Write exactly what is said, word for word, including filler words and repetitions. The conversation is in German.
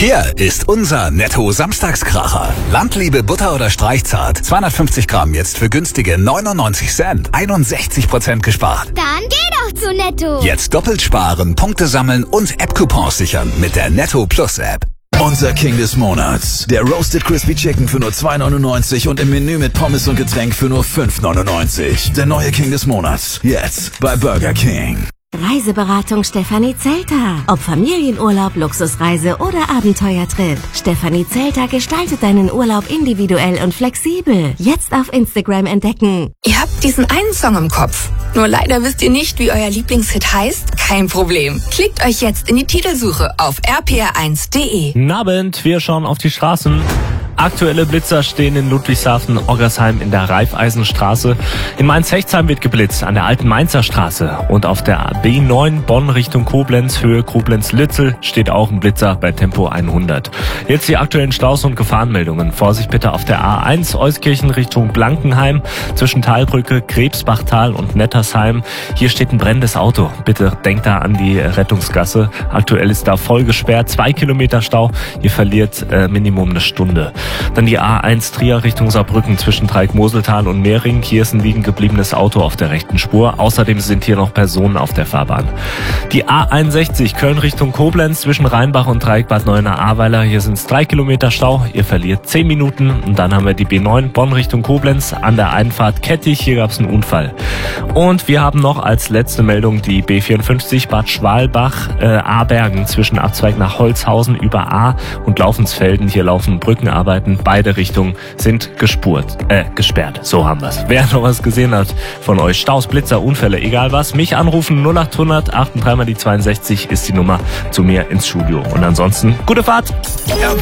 Hier ist unser Netto-Samstagskracher. Landliebe Butter oder Streichzart. zweihundertfünfzig Gramm jetzt für günstige neunundneunzig Cent. einundsechzig Prozent gespart. Dann geh doch zu Netto. Jetzt doppelt sparen, Punkte sammeln und App-Coupons sichern mit der Netto Plus App. Unser King des Monats. Der Roasted Crispy Chicken für nur zwei neunundneunzig und im Menü mit Pommes und Getränk für nur fünf neunundneunzig. Der neue King des Monats. Jetzt bei Burger King. Reiseberatung Stefanie Zelter. Ob Familienurlaub, Luxusreise oder Abenteuertrip. Stefanie Zelter gestaltet deinen Urlaub individuell und flexibel. Jetzt auf Instagram entdecken. Ihr habt diesen einen Song im Kopf. Nur leider wisst ihr nicht, wie euer Lieblingshit heißt? Kein Problem. Klickt euch jetzt in die Titelsuche auf r p r eins punkt d e. Guten Abend, wir schauen auf die Straßen. Aktuelle Blitzer stehen in Ludwigshafen, Oggersheim in der Raiffeisenstraße. In Mainz-Hechtsheim wird geblitzt, an der alten Mainzer Straße. Und auf der B neun Bonn Richtung Koblenz, Höhe Koblenz-Litzel, steht auch ein Blitzer bei Tempo hundert. Jetzt die aktuellen Staus- und Gefahrenmeldungen. Vorsicht bitte auf der A eins Euskirchen Richtung Blankenheim, zwischen Talbrücke, Krebsbachtal und Nettersheim. Hier steht ein brennendes Auto. Bitte denkt da an die Rettungsgasse. Aktuell ist da voll gesperrt, zwei Kilometer Stau. Ihr verliert äh, Minimum eine Stunde. Dann die A eins Trier Richtung Saarbrücken zwischen Dreieck-Moseltal und Mehring. Hier ist ein liegen gebliebenes Auto auf der rechten Spur. Außerdem sind hier noch Personen auf der Fahrbahn. Die A einundsechzig Köln Richtung Koblenz zwischen Rheinbach und Dreieck-Bad Neuenahr-Ahrweiler. Hier sind es drei Kilometer Stau. Ihr verliert zehn Minuten. Und dann haben wir die B neun Bonn Richtung Koblenz an der Einfahrt Kettich. Hier gab es einen Unfall. Und wir haben noch als letzte Meldung die B vierundfünfzig Bad Schwalbach äh, Ahrbergen zwischen Abzweig nach Holzhausen über A und Laufensfelden. Hier laufen Brückenarbeiten. Beide Richtungen sind gespurt, äh, gesperrt. So haben wir's. Wer noch was gesehen hat von euch, Staus, Blitzer, Unfälle, egal was, mich anrufen. null achthundert achtunddreißig mal die zweiundsechzig ist die Nummer zu mir ins Studio. Und ansonsten, gute Fahrt! R